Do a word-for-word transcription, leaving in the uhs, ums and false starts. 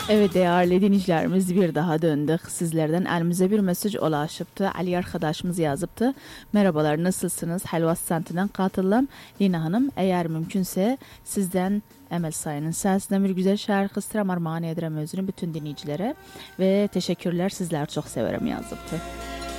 Evet değerli dinleyicilerimiz bir daha döndük. Sizlerden elimize bir mesaj ulaşıptı. Ali arkadaşımız yazıptı. Merhabalar nasılsınız? Helvas Santı'dan katılım. Lina Hanım eğer mümkünse sizden Emel Sayın'ın sesinden bir güzel şarkı istedim. Armağan ederim özünü bütün dinleyicilere. Ve teşekkürler sizler çok severim yazıptı.